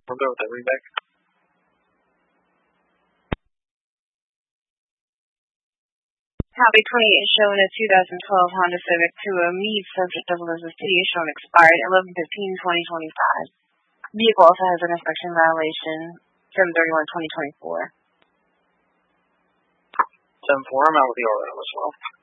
We're good with that remake. Topic 28 is showing a 2012 Honda Civic to a meet subject of Elizabeth City is shown expired 11/15/2025. Vehicle also has an inspection violation 7/31/2024. 7-4, I'm out with the order as well.